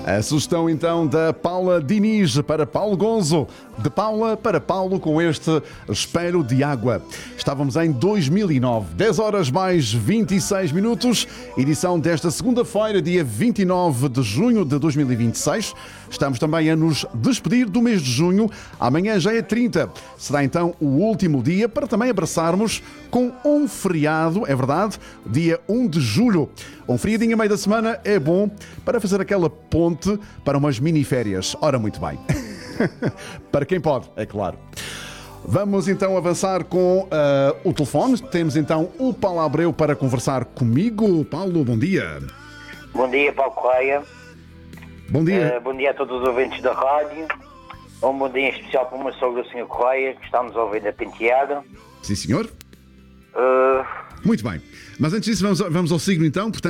A sugestão então da Paula Diniz para Paulo Gonzo, de Paula para Paulo com este Espelho de Água. Estávamos em 2009, 10 horas mais 26 minutos, edição desta segunda-feira, dia 29 de junho de 2026. Estamos também a nos despedir do mês de junho. Amanhã já é 30. Será então o último dia para também abraçarmos com um feriado, é verdade, dia 1 de julho. Um feriadinho a meio da semana é bom para fazer aquela ponte para umas mini-férias. Ora, muito bem. Para quem pode, é claro. Vamos então avançar com o telefone. Temos então o Paulo Abreu para conversar comigo. Paulo, bom dia. Bom dia, Paulo Correia. Bom dia. Bom dia a todos os ouvintes da rádio. Um bom dia em especial para o meu sogro, o Sr. Correia, que estamos a ouvir na Penteada. Sim, senhor. Muito bem. Mas antes disso, vamos ao signo então. Portanto,